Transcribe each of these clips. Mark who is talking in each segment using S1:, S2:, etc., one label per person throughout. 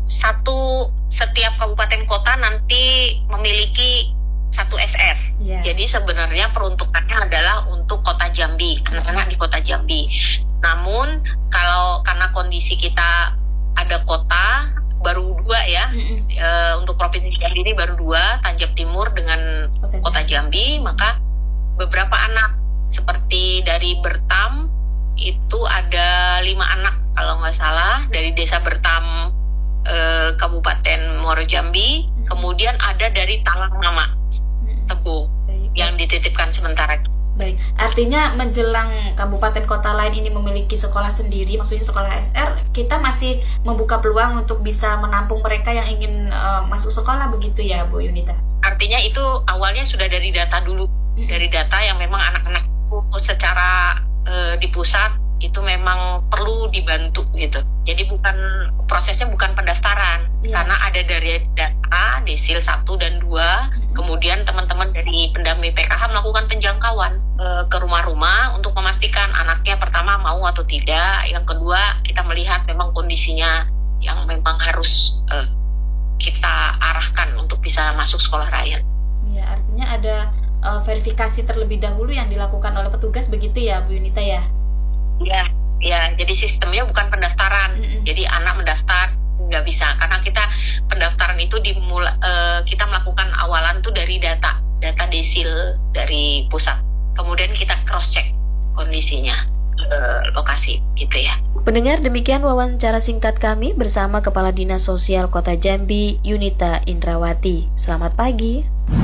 S1: setiap kabupaten kota nanti memiliki satu SR. Jadi sebenarnya peruntukannya adalah untuk kota Jambi, anak-anak di kota Jambi. Namun karena kondisi kita ada kota baru 2 ya, untuk provinsi Jambi ini baru 2, Tanjab Timur dengan kota Jambi, maka beberapa anak seperti dari Bertam itu ada 5 anak kalau nggak salah dari desa Bertam, Kabupaten Muaro Jambi, kemudian ada dari Talang Mama Tebu yang dititipkan sementara.
S2: Baik, artinya menjelang kabupaten kota lain ini memiliki sekolah sendiri, maksudnya sekolah SR, kita masih membuka peluang untuk bisa menampung mereka yang ingin masuk sekolah, begitu ya Bu Yunita?
S1: Artinya itu awalnya sudah dari data dulu, dari data yang memang anak-anak secara di pusat itu memang perlu dibantu gitu. Jadi prosesnya bukan pendaftaran, karena ada dari data desil 1 dan 2, kemudian teman-teman dari pendamping PKH melakukan penjangkauan ke rumah-rumah untuk memastikan anaknya pertama mau atau tidak, yang kedua kita melihat memang kondisinya yang memang harus kita arahkan untuk bisa masuk sekolah rakyat.
S2: Ya, artinya ada verifikasi terlebih dahulu yang dilakukan oleh petugas, begitu ya Bu Yunita ya?
S1: Ya, jadi sistemnya bukan pendaftaran. Jadi anak mendaftar nggak bisa, karena kita pendaftaran itu kita melakukan awalan tuh dari data desil dari pusat. Kemudian kita cross check kondisinya lokasi gitu ya.
S3: Pendengar, demikian wawancara singkat kami bersama Kepala Dinas Sosial Kota Jambi, Yunita Indrawati. Selamat pagi.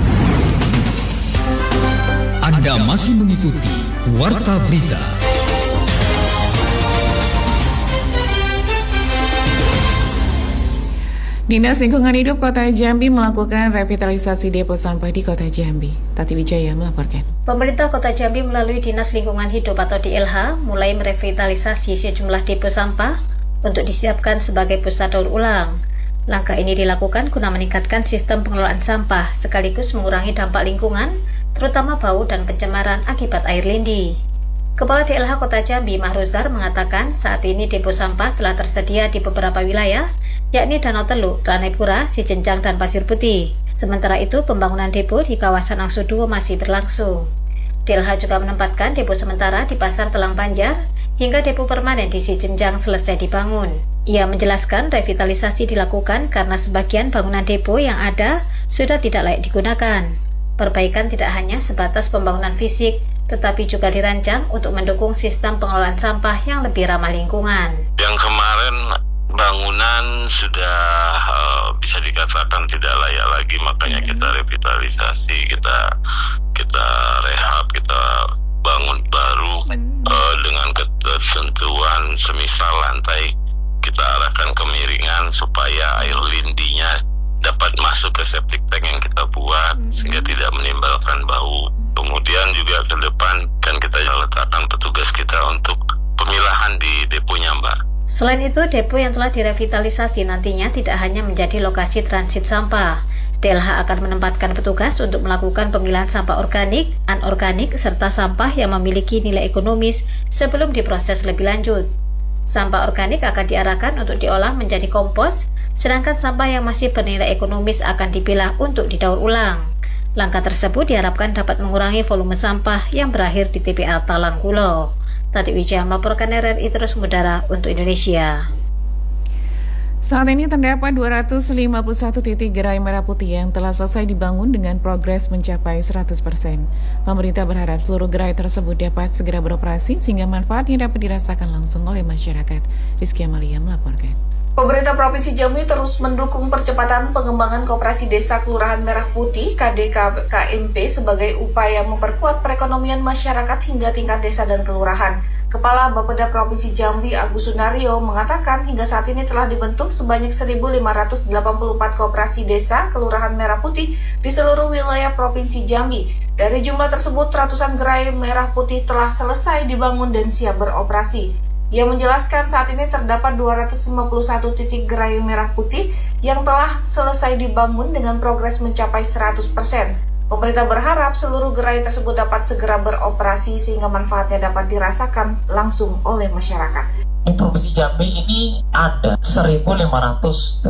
S4: Anda masih mengikuti Warta Berita.
S5: Dinas Lingkungan Hidup Kota Jambi melakukan revitalisasi depo sampah di Kota Jambi. Tati Wijaya melaporkan.
S6: Pemerintah Kota Jambi melalui Dinas Lingkungan Hidup atau DLH mulai merevitalisasi sejumlah depo sampah untuk disiapkan sebagai pusat daur ulang. Langkah ini dilakukan guna meningkatkan sistem pengelolaan sampah sekaligus mengurangi dampak lingkungan, terutama bau dan pencemaran akibat air lindi. Kepala DLH Kota Jambi Mahruzar mengatakan saat ini depo sampah telah tersedia di beberapa wilayah, yakni Danau Teluk, Ranepura, Cijenjang, dan Pasir Putih. Sementara itu, pembangunan depo di kawasan Angso Duo masih berlangsung. DLH juga menempatkan depo sementara di Pasar Telang Banjar, hingga depo permanen di Cijenjang selesai dibangun. Ia menjelaskan revitalisasi dilakukan karena sebagian bangunan depo yang ada sudah tidak layak digunakan. Perbaikan tidak hanya sebatas pembangunan fisik, tetapi juga dirancang untuk mendukung sistem pengelolaan sampah yang lebih ramah lingkungan.
S7: Yang kemarin bangunan sudah bisa dikatakan tidak layak lagi, makanya kita revitalisasi, kita rehab, kita bangun baru dengan ketentuan semisal lantai kita arahkan kemiringan supaya air lindinya dapat masuk ke septic tank yang kita buat sehingga tidak menimbulkan bau. Kemudian juga ke depan kan kita letakkan petugas kita untuk pemilahan di deponya, Mbak.
S6: Selain itu, depo yang telah direvitalisasi nantinya tidak hanya menjadi lokasi transit sampah. DLH akan menempatkan petugas untuk melakukan pemilahan sampah organik, anorganik, serta sampah yang memiliki nilai ekonomis sebelum diproses lebih lanjut. Sampah organik akan diarahkan untuk diolah menjadi kompos, sedangkan sampah yang masih bernilai ekonomis akan dipilah untuk didaur ulang. Langkah tersebut diharapkan dapat mengurangi volume sampah yang berakhir di TPA Talangkulo. Tati Wijaya melaporkan RRI Terus Mudara untuk Indonesia.
S5: Saat ini terdapat 251 titik gerai merah putih yang telah selesai dibangun dengan progres mencapai 100%. Pemerintah berharap seluruh gerai tersebut dapat segera beroperasi sehingga manfaatnya dapat dirasakan langsung oleh masyarakat. Rizky Amalia melaporkan.
S8: Pemerintah Provinsi Jambi terus mendukung percepatan pengembangan Koperasi Desa Kelurahan Merah Putih (KDKMP) sebagai upaya memperkuat perekonomian masyarakat hingga tingkat desa dan kelurahan. Kepala Bapeda Provinsi Jambi Agus Sunario mengatakan hingga saat ini telah dibentuk sebanyak 1.584 koperasi desa Kelurahan Merah Putih di seluruh wilayah Provinsi Jambi. Dari jumlah tersebut, ratusan gerai merah putih telah selesai dibangun dan siap beroperasi. Ia menjelaskan saat ini terdapat 251 titik gerai merah putih yang telah selesai dibangun dengan progres mencapai 100%. Pemerintah berharap seluruh gerai tersebut dapat segera beroperasi sehingga manfaatnya dapat dirasakan langsung oleh masyarakat.
S9: Di Provinsi Jambi ini ada 1.500